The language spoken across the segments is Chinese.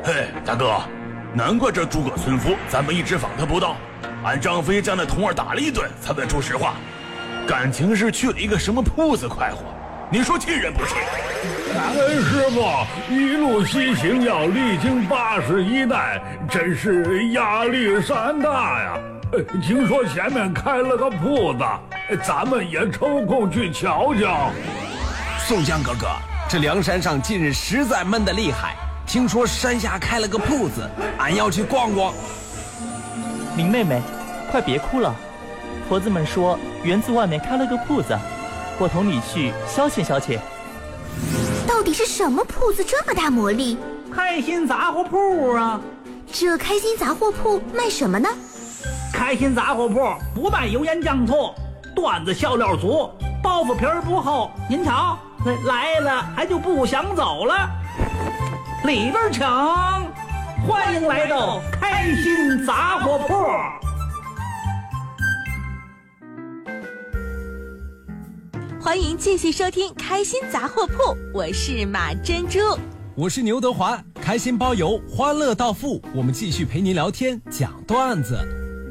嘿，大哥，难怪这诸葛村夫咱们一直访他不到，俺张飞将那童儿打了一顿才问出实话，感情是去了一个什么铺子快活，你说气人不气？ 师傅一路西行要历经81代，真是压力山大呀。听说前面开了个铺子，咱们也抽空去瞧瞧。 宋江哥哥，这梁山上近日实在闷得厉害，听说山下开了个铺子，俺要去逛逛。 林妹妹，快别哭了，婆子们说园子外面开了个铺子，我同你去消遣消遣。 到底是什么铺子这么大魔力？ 开心杂货铺啊！ 这开心杂货铺卖什么呢？ 开心杂货铺不卖油盐酱醋，段子笑料足，包袱皮儿不厚。您瞧，来了还就不想走了。里边请，欢迎来到开心杂货铺。 欢迎继续收听开心杂货铺，我是马珍珠， 我是牛德华，开心包邮，欢乐到付，我们继续陪您聊天讲段子。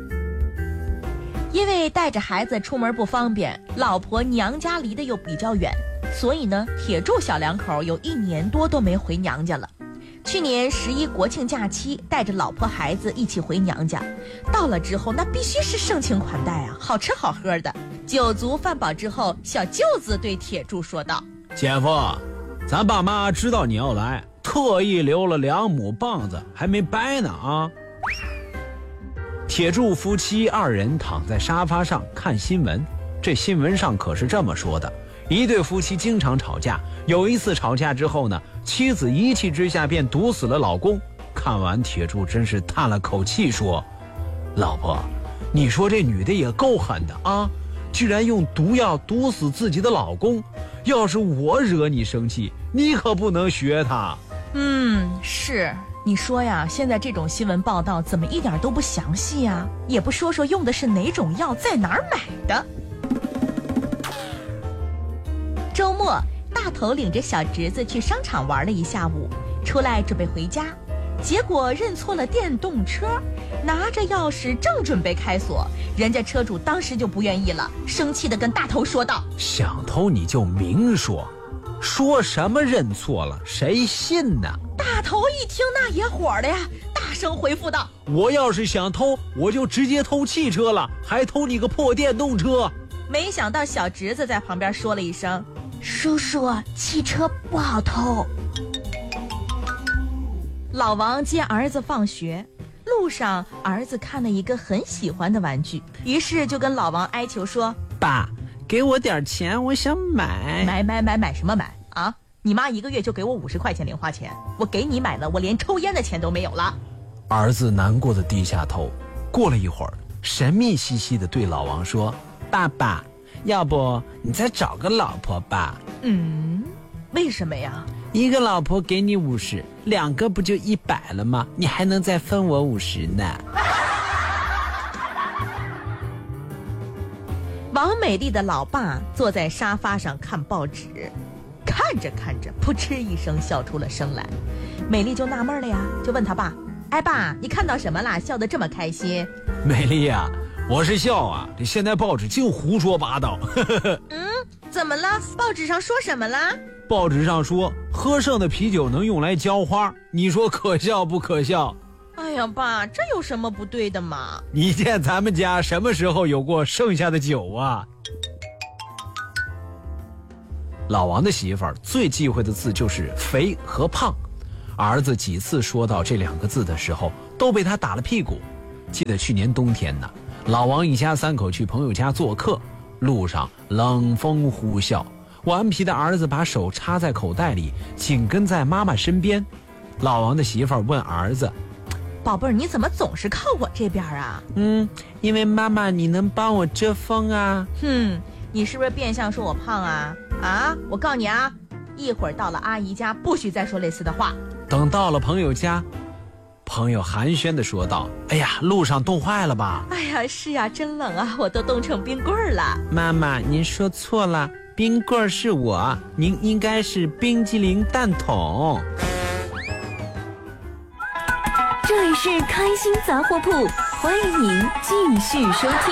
因为带着孩子出门不方便，老婆娘家离得又比较远，所以呢，铁柱小两口有1年多都没回娘家了。去年11国庆假期，带着老婆孩子一起回娘家，到了之后那必须是盛情款待啊，好吃好喝的。酒足饭饱之后，小舅子对铁柱说道： 姐夫，咱爸妈知道你要来，特意留了2亩棒子，还没掰呢啊。铁柱夫妻2人躺在沙发上看新闻，这新闻上可是这么说的：一对夫妻经常吵架，有一次吵架之后呢，妻子一气之下便毒死了老公。看完，铁柱真是叹了口气说：老婆，你说这女的也够狠的啊，居然用毒药毒死自己的老公，要是我惹你生气，你可不能学她。 是，你说呀，现在这种新闻报道怎么一点都不详细啊，也不说说用的是哪种药，在哪儿买的。周末，大头领着小侄子去商场玩了一下午，出来准备回家，结果认错了电动车，拿着钥匙正准备开锁，人家车主当时就不愿意了，生气地跟大头说道： 想偷你就明说，说什么认错了，谁信呢？ 大头一听那也火了呀，大声回复道： 我要是想偷，我就直接偷汽车了，还偷你个破电动车。 没想到小侄子在旁边说了一声：叔叔，汽车不好偷。老王接儿子放学，路上儿子看了一个很喜欢的玩具，于是就跟老王哀求说： 爸，给我点钱，我想买。 买什么买啊？你妈1个月就给我50块钱零花钱，我给你买了，我连抽烟的钱都没有了。 儿子难过的低下头，过了一会儿，神秘兮兮的对老王说：爸爸，要不你再找个老婆吧。 为什么呀？ 一个老婆给你50，2个不就100了吗？你还能再分我50呢。 王美丽的老爸坐在沙发上看报纸，看着看着，噗嗤一声笑出了声来。美丽就纳闷了呀，就问他爸：哎爸，你看到什么啦？笑得这么开心？ 美丽呀，我是笑啊，这现在报纸净胡说八道。 怎么了？报纸上说什么啦？ 报纸上说喝剩的啤酒能用来浇花，你说可笑不可笑？ 哎呀爸，这有什么不对的嘛？ 你见咱们家什么时候有过剩下的酒啊？老王的媳妇儿最忌讳的字就是肥和胖，儿子几次说到这2个字的时候都被他打了屁股。记得去年冬天呢，老王一家3口去朋友家做客，路上冷风呼啸，顽皮的儿子把手插在口袋里，紧跟在妈妈身边。老王的媳妇儿问儿子： 宝贝儿，你怎么总是靠我这边啊？ 因为妈妈你能帮我遮风啊。 你是不是变相说我胖啊？我告诉你啊，一会儿到了阿姨家不许再说类似的话。 等到了朋友家，朋友寒暄地说道：哎呀，路上冻坏了吧？ 哎呀，是啊，真冷啊，我都冻成冰棍了。 妈妈您说错了，冰棍是我，您应该是冰激凌蛋筒。 这里是开心杂货铺，欢迎您继续收听。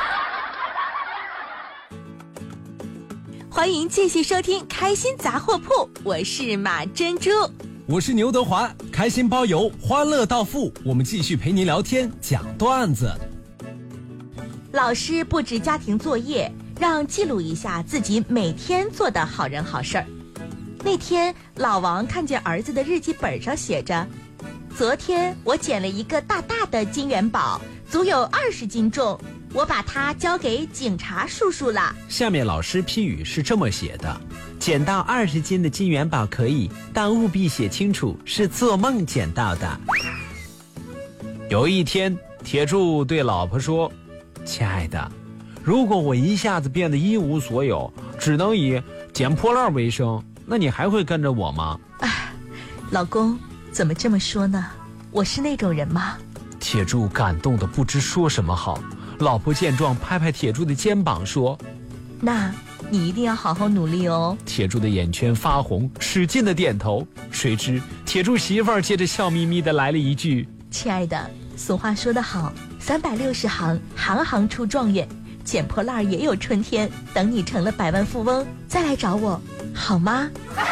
欢迎继续收听开心杂货铺，我是马珍珠， 我是牛德华，开心包邮，欢乐到付，我们继续陪您聊天讲段子。 老师布置家庭作业，让记录一下自己每天做的好人好事儿。那天老王看见儿子的日记本上写着，昨天我捡了一个大大的金元宝，足有20斤重，我把它交给警察叔叔了。 下面老师批语是这么写的：捡到20斤的金元宝可以，但务必写清楚是做梦捡到的。有一天，铁柱对老婆说，亲爱的，如果我一下子变得一无所有，只能以捡破烂为生，那你还会跟着我吗？ 老公，怎么这么说呢？我是那种人吗？ 铁柱感动得不知说什么好。老婆见状，拍拍铁柱的肩膀说， 那你一定要好好努力哦。 铁柱的眼圈发红，使劲的点头。谁知铁柱媳妇儿接着笑眯眯的来了一句， 亲爱的，俗话说得好，360行，行行出状元，捡破烂也有春天，等你成了百万富翁再来找我，好吗？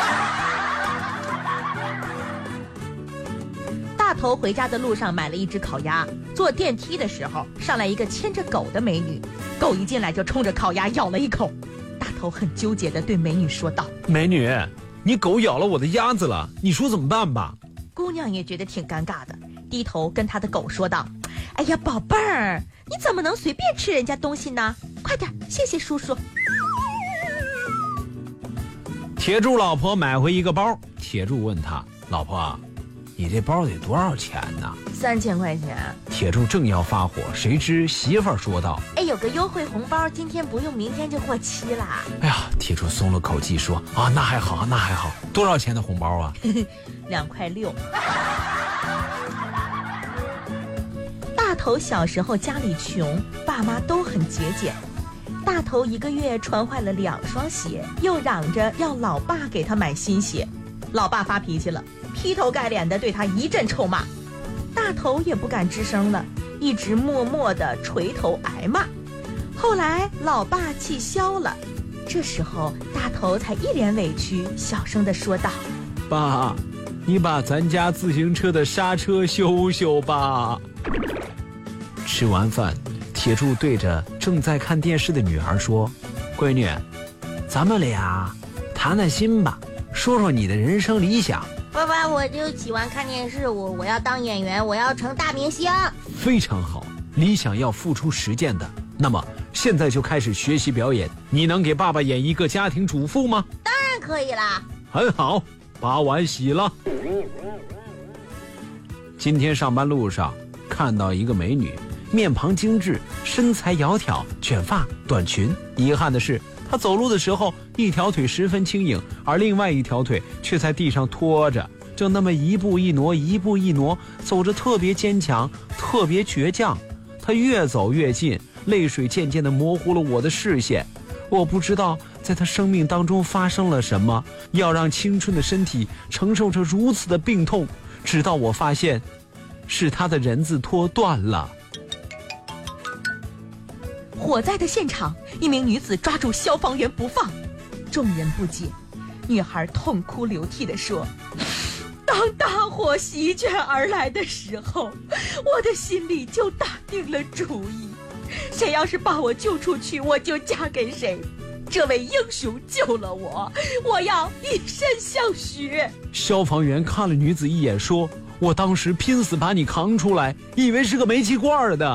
大头回家的路上买了一只烤鸭，坐电梯的时候上来一个牵着狗的美女，狗一进来就冲着烤鸭咬了一口。大头很纠结地对美女说道， 美女，你狗咬了我的鸭子了，你说怎么办吧？ 姑娘也觉得挺尴尬的，低头跟她的狗说道，哎呀宝贝儿，你怎么能随便吃人家东西呢？快点，谢谢叔叔。 铁柱老婆买回一个包，铁柱问他，老婆，你这包得多少钱呢？3000块钱。铁柱正要发火，谁知媳妇儿说道， 哎，有个优惠红包，今天不用，明天就过期啦。 哎呀，铁柱松了口气说，啊，那还好，那还好。多少钱的红包啊 ？2.6块。大头小时候家里穷，爸妈都很节俭。大头1个月穿坏了2双鞋，又嚷着要老爸给他买新鞋。老爸发脾气了，劈头盖脸的对他一阵臭骂。大头也不敢吱声了，一直默默地垂头挨骂。后来老爸气消了，这时候大头才一脸委屈，小声地说道， 爸，你把咱家自行车的刹车修修吧。吃完饭，铁柱对着正在看电视的女儿说，闺女，咱们俩谈谈心吧，说说你的人生理想。 爸爸，我就喜欢看电视，我要当演员，我要成大明星。 非常好，理想要付出实践的。那么现在就开始学习表演，你能给爸爸演一个家庭主妇吗？ 当然可以啦。 很好，把碗洗了。今天上班路上看到一个美女，面庞精致，身材窈窕，卷发短裙。遗憾的是，她走路的时候一条腿十分轻盈，而另外一条腿却在地上拖着，就那么一步一挪，一步一挪，走着特别坚强，特别倔强。她越走越近，泪水渐渐地模糊了我的视线。我不知道在她生命当中发生了什么，要让青春的身体承受着如此的病痛，直到我发现是她的人字拖断了。 火灾的现场，一名女子抓住消防员不放，众人不解，女孩痛哭流涕地说，当大火席卷而来的时候，我的心里就打定了主意，谁要是把我救出去，我就嫁给谁。这位英雄救了我，我要以身相许。 消防员看了女子一眼说，我当时拼死把你扛出来，以为是个煤气罐的。